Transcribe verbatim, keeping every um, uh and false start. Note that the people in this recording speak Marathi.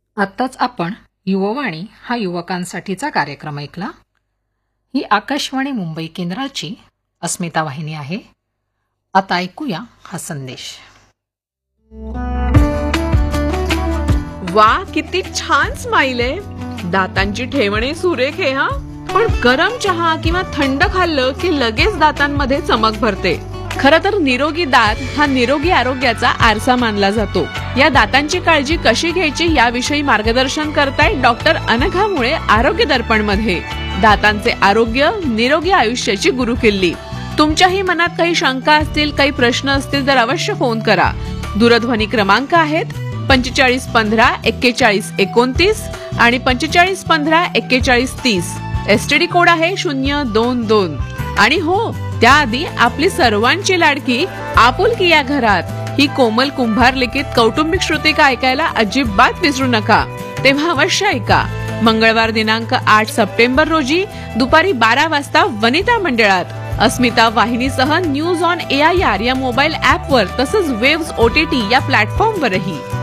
आत्ताच आपण युववाणी हा युवकांसाठीचा कार्यक्रम ऐकला. ही आकाशवाणी मुंबई केंद्राची अस्मिता वाहिनी आहे. आता ऐकूया हा संदेश. वा, किती छान स्माईल आहे. दातांची ठेवणे सुरेख आहे हा. पण गरम चहा किंवा थंड खाल्लं की लगेच दातांमध्ये चमक भरते. खरं तर निरोगी दात हा निरोगी आरोग्याचा आरसा मानला जातो. या दातांची काळजी कशी घ्यायची याविषयी मार्गदर्शन करताय डॉक्टर अनघा मुळे आरोग्य दर्पण मध्ये. दातांचे आरोग्य, निरोगी आयुष्याची गुरुकिल्ली. तुमच्याही मनात काही शंका असतील, काही प्रश्न असतील तर अवश्य फोन करा. दूरध्वनी क्रमांक आहेत पंचेचाळीस पंधरा एक्केचाळीस एकोणतीस आणि पंचेचाळीस पंधरा एक्केचाळीस तीस. एसटीडी कोड आहे शून्य दोन दोन. आणि हो, त्याआधी आपली सर्वांची लाडकी आपुलकी या घरात ही कोमल कुंभार लिखित कौटुंबिक श्रुतिका ऐकायला अजिबात विसरू नका. तेव्हा अवश्य ऐका. मंगळवार दिनांक आठ सप्टेंबर रोजी दुपारी बारा वाजता वनिता मंडळात अस्मिता वाहिनीसह news on A I R या मोबाईल ऍपवर तसंच वेव्स ओटीटी या प्लॅटफॉर्मवरही.